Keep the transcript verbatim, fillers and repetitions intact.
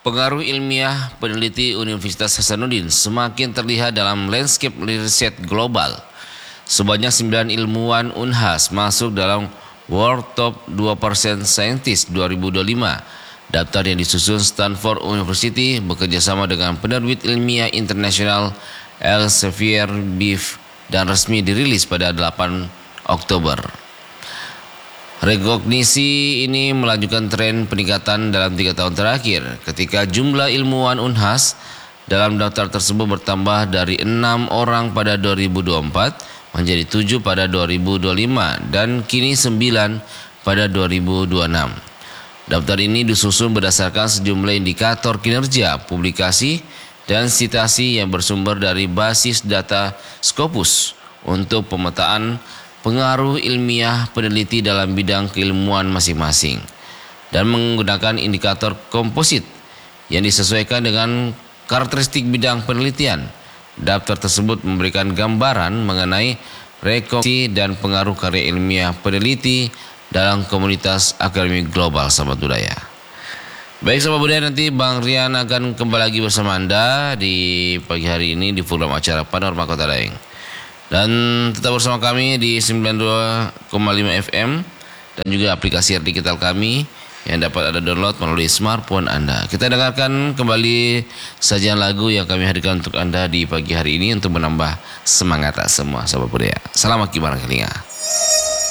Pengaruh ilmiah peneliti Universitas Hasanuddin semakin terlihat dalam landscape riset global. Sebanyak sembilan ilmuwan Unhas masuk dalam World Top dua persen Scientist dua ribu dua puluh lima. Daftar yang disusun Stanford University bekerjasama dengan penerbit ilmiah internasional Elsevier Beef dan resmi dirilis pada delapan Oktober. Rekognisi ini melanjutkan tren peningkatan dalam tiga tahun terakhir ketika jumlah ilmuwan Unhas dalam daftar tersebut bertambah dari enam orang pada dua ribu dua puluh empat menjadi tujuh pada dua ribu dua puluh lima dan kini sembilan pada dua ribu dua puluh enam. Daftar ini disusun berdasarkan sejumlah indikator kinerja, publikasi, dan sitasi yang bersumber dari basis data Scopus untuk pemetaan pengaruh ilmiah peneliti dalam bidang keilmuan masing-masing dan menggunakan indikator komposit yang disesuaikan dengan karakteristik bidang penelitian. Daftar tersebut memberikan gambaran mengenai rekognisi dan pengaruh karya ilmiah peneliti dalam komunitas akademik global, sahabat budaya. Baik sahabat budaya, nanti Bang Rian akan kembali lagi bersama Anda di pagi hari ini di program acara Panorama Kota Daeng. Dan tetap bersama kami di sembilan puluh dua koma lima F M dan juga aplikasi digital kami yang dapat Anda download melalui smartphone Anda. Kita dengarkan kembali sajian lagu yang kami hadirkan untuk Anda di pagi hari ini untuk menambah semangat semua sahabat budaya. Salam akibat kelinga.